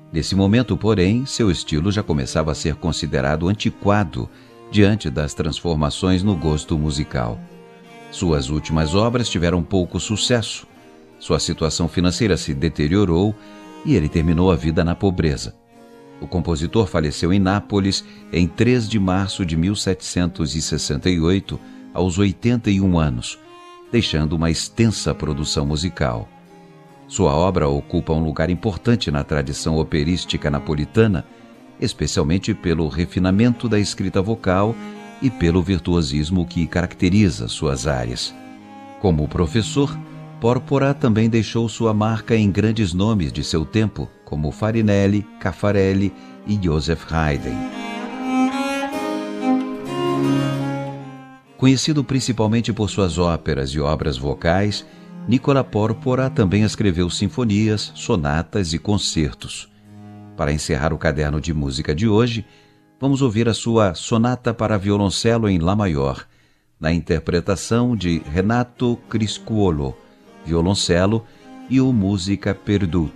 Nesse momento, porém, seu estilo já começava a ser considerado antiquado diante das transformações no gosto musical. Suas últimas obras tiveram pouco sucesso, sua situação financeira se deteriorou e ele terminou a vida na pobreza. O compositor faleceu em Nápoles em 3 de março de 1768, aos 81 anos, deixando uma extensa produção musical. Sua obra ocupa um lugar importante na tradição operística napolitana, especialmente pelo refinamento da escrita vocal e pelo virtuosismo que caracteriza suas áreas. Como professor, Pórpora também deixou sua marca em grandes nomes de seu tempo, como Farinelli, Caffarelli e Joseph Haydn. Conhecido principalmente por suas óperas e obras vocais, Nicola Pórpora também escreveu sinfonias, sonatas e concertos. Para encerrar o caderno de música de hoje, vamos ouvir a sua Sonata para Violoncelo em Lá Maior, na interpretação de Renato Criscuolo, violoncelo, e o Musica Perduta.